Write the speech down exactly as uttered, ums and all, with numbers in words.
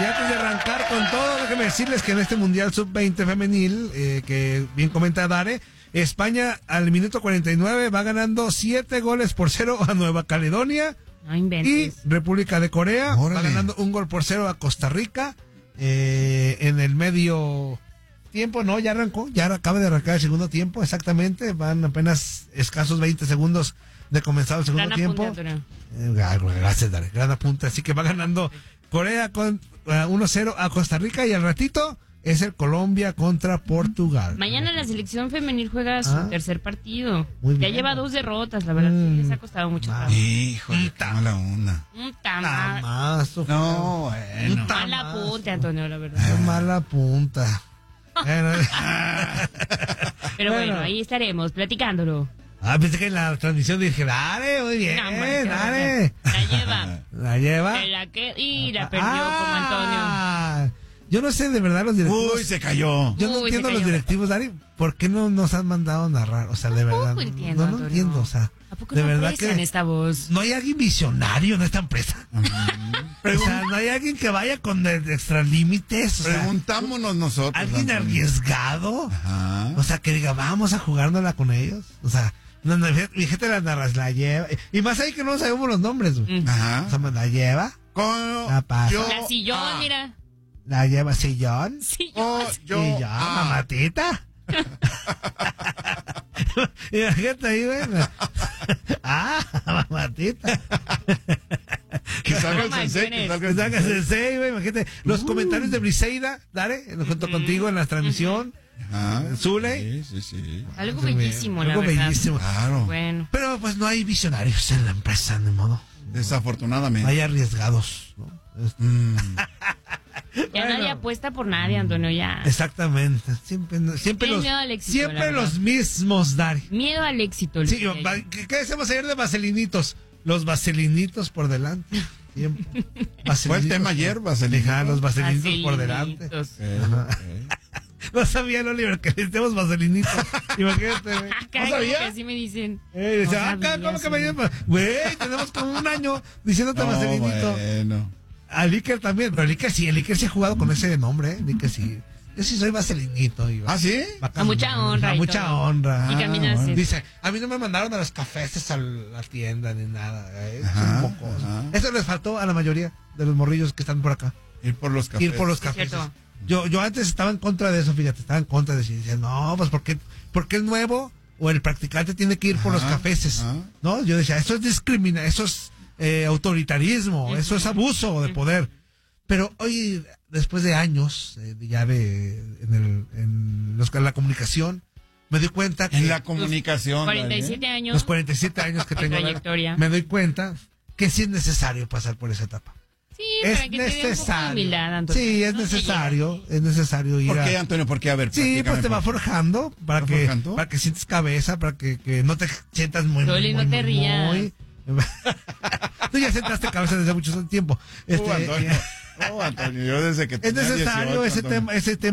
Y antes de arrancar con todo, déjenme decirles que en este Mundial sub veinte femenil, eh, que bien comenta Dare, España al minuto cuarenta y nueve va ganando siete goles por cero a Nueva Caledonia. No inventes. Y República de Corea Órale. va ganando un gol por cero a Costa Rica. Eh, en el medio tiempo, no, ya arrancó, ya acaba de arrancar el segundo tiempo, exactamente. Van apenas escasos veinte segundos de comenzar el segundo Gran tiempo. apunte, Antonio. Eh, gracias, Dare, gran apunte. Así que va ganando Corea con uh, uno cero a Costa Rica y al ratito es el Colombia contra Portugal. Mañana la selección femenil juega su Ah. tercer partido. Muy Ya bien. lleva dos derrotas, la verdad. Mm. Sí, les ha costado mucho Ah. trabajo. Híjole, qué mala onda. Un tama- Tamazo, No, bueno. Un Mal tamazo. apunte, Antonio, la verdad. Qué mala punta. Bueno, Pero bueno, Bueno. ahí estaremos platicándolo. ah, pensé que en la transmisión dije, dale, muy bien, No, hombre, qué dale. bueno. La lleva. La lleva. Se la que- y la perdió como Antonio. Ah, yo no sé de verdad los directivos. Uy, se cayó. Yo no Uy, entiendo se los cayó. directivos, Dari, ¿por qué no nos han mandado a narrar? O sea, de Tampoco verdad. entiendo, no, no Antonio. entiendo, o sea. ¿A poco de no verdad aprecian que esta voz? no hay alguien visionario en esta empresa. O sea, no hay alguien que vaya con de- de extralímites. O sea, Preguntámonos nosotros. alguien Antonio. arriesgado. Ajá. O sea, que diga, vamos a jugárnosla con ellos. O sea, no, no, mi gente la narras, la lleva. Y más ahí que no sabemos los nombres, güey. Mm. Ajá. O sea, la lleva, Con La pasa. yo, La sillón, ah, mira. la lleva sillón. Sillón. oh, yo, y ya, ah. mamatita. Imagínate ahí, güey. Ah, mamatita. Que salga el No sensei, que manches. salga Que el saca sensei. Sensei, güey, imagínate. Los comentarios de Briseida, Dare, junto contigo en la transmisión. Ajá. Zule. Sí, sí, sí. Algo Muy bien, bellísimo, la algo verdad. bellísimo. Claro. Bueno. Pero pues no hay visionarios en la empresa, ni modo. No Desafortunadamente. hay arriesgados, ¿no? Es- Mm. Ya Bueno. nadie apuesta por nadie, Antonio, ya. Exactamente. Siempre, siempre Tienes los, miedo al éxito, siempre la verdad. los mismos, Dari. Miedo al éxito. Sí, Luis. va- ¿qué, qué decimos ayer de vaselinitos? Los vaselinitos por delante. Siempre. Fue el tema ayer, vaselinitos. Ajá, los vaselinitos por delante. Vaselinitos. Ok, ok. No sabía el Oliver que necesitamos vaselinitos. Imagínate, güey. Ah, ¿No caray, como que sabía? así me dicen. Eh, dice, No ah, sabía, ¿cómo que sí. me llaman? Güey, tenemos como un año diciéndote No, vaselinito. bueno. A Liker también, pero Liker sí, el Liker sí ha jugado con ese nombre, ¿eh? Liker sí. Yo sí soy vaselinito. Y va- ¿Ah, sí? va A mucha caminando, honra A y mucha todo. honra. Y Ah, caminas bueno. así. Dice, a mí no me mandaron a los cafés a la tienda ni nada. ¿eh? Ajá, Son pocos. ajá. Eso les faltó a la mayoría de los morrillos que están por acá. Ir por los cafés. Ir por los Sí, cafés. cierto. Yo, yo antes estaba en contra de eso, fíjate, estaba en contra de eso. Y decía, no, pues ¿por qué, por qué el nuevo o el practicante tiene que ir por los Ajá, cafeses? ajá. No, yo decía, eso es discriminación, eso es eh, autoritarismo, eso es abuso de poder. Pero hoy, después de años, eh, ya de, en, el, en los, en la comunicación, me doy cuenta que En la comunicación. cuarenta y siete Dani. años. los cuarenta y siete años que De tengo, trayectoria. me doy cuenta que sí es necesario pasar por esa etapa. Sí, Es para que te dé un poco de necesario. humildad, Antonio. Sí, es No te necesario, es necesario ir ¿Por a... qué, Antonio? ¿Por qué? A ver, Sí, platícame, pues te va por favor. forjando para ¿Va que forjando? para que sientes cabeza, para que, que no te sientas muy Zuli, muy, no te muy, rías. muy- Tú ya sentaste cabeza desde mucho tiempo. Este, Oh, Antonio. Oh, Antonio, yo desde que es tenía necesario dieciocho, ese Antonio. tema, ese tema